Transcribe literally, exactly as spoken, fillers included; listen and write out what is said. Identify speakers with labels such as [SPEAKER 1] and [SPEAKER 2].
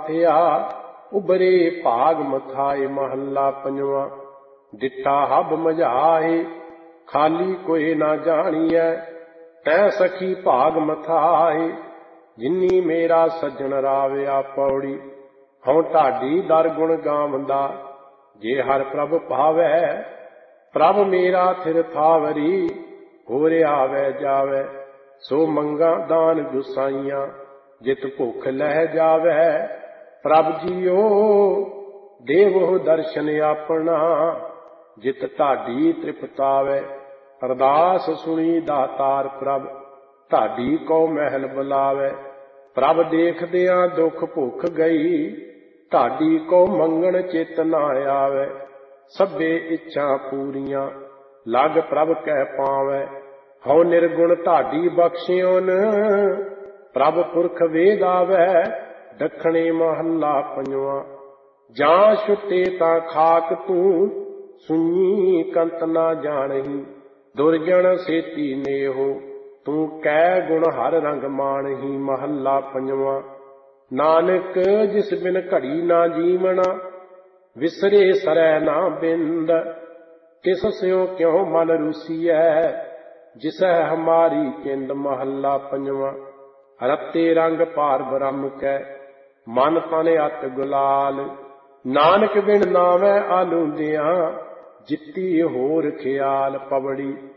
[SPEAKER 1] ਮਾਥਿਆ ਉਬਰੇ ਭਾਗ ਮਥਾਏ। ਮਹੱਲਾ ਪੰਜਵਾਂ। ਦਿੱਤਾ ਹਬ ਮਝਾਏ ਖਾਲੀ ਕੋਇ ਨਾ ਜਾਣੀਐ, ਤੈ ਸਖੀ ਭਾਗ ਮਥਾਏ। ਜਿਨੀ ਮੇਰਾ ਸੱਜਣ ਰਾਵਿਆ ਪੌੜੀ, ਹਉ ਢਾਡੀ ਦਰ ਗੁਣ ਗਾਵੰਦਾ। ਜੇ ਹਰ ਪ੍ਰਭ ਭਾਵੈ ਪ੍ਰਭ ਮੇਰਾ ਥਿਰ ਥਾਵਰੀ, ਹੋਰ ਆਵੈ ਜਾਵੈ ਸੋ ਮੰਗਾ ਦਾਨ ਗੁਸਾਈਆਂ। ਜਿਤ ਭੁੱਖ ਲਹਿ ਜਾਵੈ ਪ੍ਰਭ ਜੀਓ, ਦੇਵੋ ਦਰਸ਼ਨ ਆਪਣਾ। ਜਿਤ ਢਾਡੀ ਤ੍ਰਿਪਤਾਵੈ ਅਰਦਾਸ ਸੁਣੀ ਦਾਤਾਰ ਪ੍ਰਭ, ਢਾਡੀ ਕੋ ਮਹਿਲ ਬੁਲਾਵੈ। ਪ੍ਰਭ ਦੇਖਦਿਆਂ ਦੁੱਖ ਭੁੱਖ ਗਈ, ਢਾਡੀ ਕੋ ਮੰਗਣ ਚਿਤ ਨਾ ਆਵੈ। ਸਭੇ ਇੱਛਾ ਪੂਰੀਆਂ ਲਗ ਪ੍ਰਭ ਕਹਿ ਪਾਵੈ, ਹਉ ਨਿਰਗੁਣ ਢਾਡੀ ਬਖਸ਼ਿਓਨ। ਪ੍ਰਭ ਪੁਰਖ ਵੇਦ ਆਵੈ ਦੱਖਣੇ। ਮਹੱਲਾ ਪੰਜਵਾਂ। ਜਾਂ ਛੁੱਟੇ ਤਾਂ ਖਾਕ ਤੂੰ, ਸੁਣੀ ਕੰਤ ਨਾ ਜਾਣਹੀ। ਦੁਰਜਨ ਸੇਤੀ ਨੇਹੋ ਤੂੰ ਕੈ ਗੁਣ ਹਰ ਰੰਗ ਮਾਣਹੀ। ਮਹੱਲਾ ਪੰਜਵਾਂ। ਨਾਨਕ ਜਿਸ ਬਿਨ ਘੜੀ ਨਾ ਜੀਵਣਾ, ਵਿਸਰੇ ਸਰੈ ਨਾ ਬਿੰਦ। ਤਿਸ ਸਿਉ ਕਿਉ ਮਨ ਰੂਸੀਐ, ਜਿਸੈ ਹਮਾਰੀ ਚਿੰਦ। ਮਹੱਲਾ ਪੰਜਵਾਂ। ਰਤੇ ਰੰਗ ਭਾਰ ਬ੍ਰਹਮ ਕੈ, ਮਨ ਤਨ ਅਤ ਗੁਲਾਲ। ਨਾਨਕ ਬਿਨ ਨਾਵੈ ਆਲੂੰਦਿਆਂ, ਜਿੱਤੀ ਹੋਰ ਖਿਆਲ। ਪਵੜੀ।